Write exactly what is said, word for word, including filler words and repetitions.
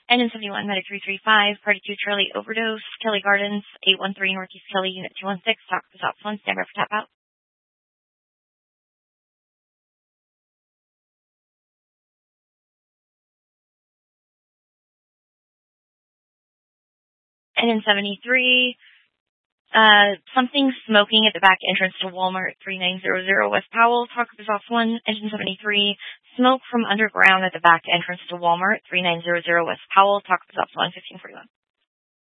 Engine seventy-one, Medic three three five, Party two Charlie Overdose, Kelly Gardens, eight one three Northeast Kelly, Unit two one six, Talk to Ops one, stand by for tap out. Engine seventy-three, uh, something smoking at the back entrance to Walmart three nine zero zero West Powell, Talk to Ops one, Engine seventy-three, smoke from underground at the back entrance to Walmart three nine zero zero West Powell, Talk to Ops one, fifteen forty-one.